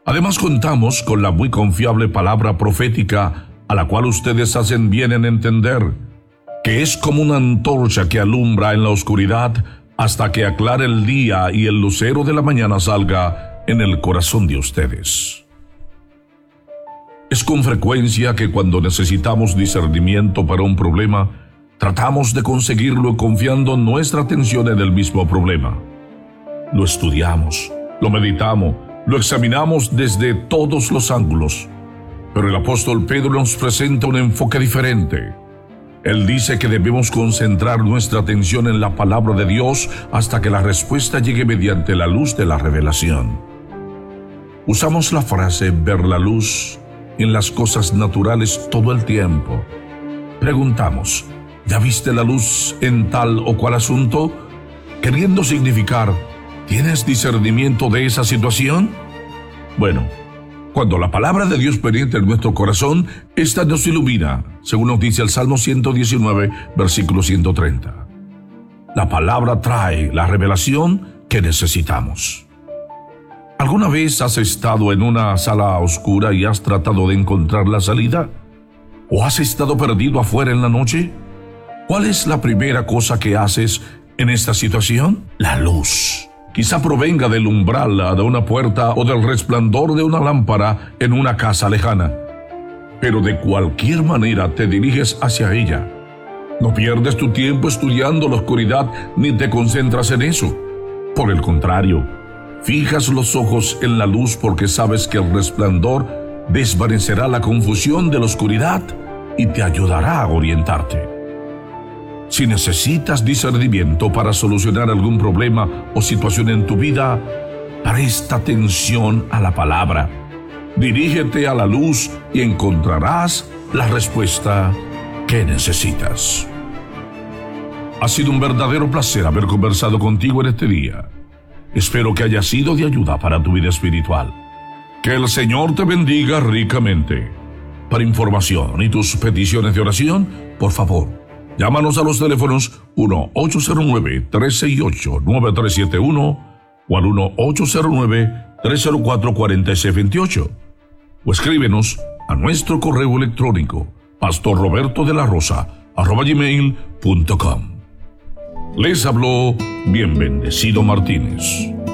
Además, contamos con la muy confiable palabra profética, a la cual ustedes hacen bien en entender, que es como una antorcha que alumbra en la oscuridad hasta que aclare el día y el lucero de la mañana salga en el corazón de ustedes. Es con frecuencia que cuando necesitamos discernimiento para un problema, tratamos de conseguirlo confiando nuestra atención en el mismo problema. Lo estudiamos, lo meditamos, lo examinamos desde todos los ángulos, pero el apóstol Pedro nos presenta un enfoque diferente. Él dice que debemos concentrar nuestra atención en la palabra de Dios hasta que la respuesta llegue mediante la luz de la revelación. Usamos la frase ver la luz en las cosas naturales todo el tiempo. Preguntamos, ¿ya viste la luz en tal o cual asunto? Queriendo significar, ¿tienes discernimiento de esa situación? Bueno, cuando la palabra de Dios penetra en nuestro corazón, esta nos ilumina, según nos dice el Salmo 119, versículo 130. La palabra trae la revelación que necesitamos. ¿Alguna vez has estado en una sala oscura y has tratado de encontrar la salida? ¿O has estado perdido afuera en la noche? ¿Cuál es la primera cosa que haces en esta situación? La luz. Quizá provenga del umbral de una puerta o del resplandor de una lámpara en una casa lejana. Pero de cualquier manera te diriges hacia ella. No pierdes tu tiempo estudiando la oscuridad ni te concentras en eso. Por el contrario, fijas los ojos en la luz porque sabes que el resplandor desvanecerá la confusión de la oscuridad y te ayudará a orientarte. Si necesitas discernimiento para solucionar algún problema o situación en tu vida, presta atención a la palabra. Dirígete a la luz y encontrarás la respuesta que necesitas. Ha sido un verdadero placer haber conversado contigo en este día. Espero que haya sido de ayuda para tu vida espiritual. Que el Señor te bendiga ricamente. Para información y tus peticiones de oración, por favor, llámanos a los teléfonos 1-809-368-9371 o al 1-809-304-4628 o escríbenos a nuestro correo electrónico pastorrobertodelarosa@gmail.com. Les habló Bien Bendecido Martínez.